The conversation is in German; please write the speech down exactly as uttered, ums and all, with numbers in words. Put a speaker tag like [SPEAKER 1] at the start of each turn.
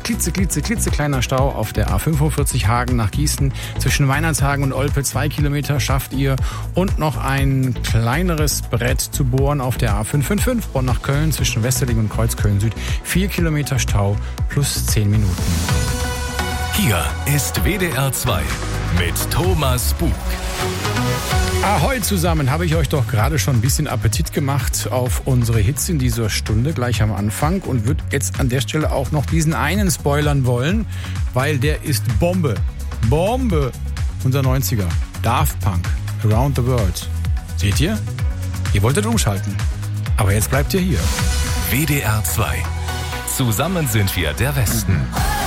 [SPEAKER 1] klitze, klitze, klitze kleiner Stau auf der A fünfundvierzig Hagen nach Gießen. Zwischen Weihnachtshagen und Olpe zwei Kilometer schafft ihr. Und noch ein kleineres Brett zu bohren auf der A fünf fünf fünf Bonn nach Köln zwischen Westerling und Kreuzköln Süd. vier Kilometer Stau plus zehn Minuten.
[SPEAKER 2] Hier ist W D R zwei mit Thomas Bug.
[SPEAKER 1] Ahoi zusammen, habe ich euch doch gerade schon ein bisschen Appetit gemacht auf unsere Hits in dieser Stunde gleich am Anfang und würde jetzt an der Stelle auch noch diesen einen spoilern wollen, weil der ist Bombe. Bombe! Unser neunziger. Daft Punk. Around the World. Seht ihr? Ihr wolltet umschalten. Aber jetzt bleibt ihr hier.
[SPEAKER 2] W D R zwei. Zusammen sind wir der Westen.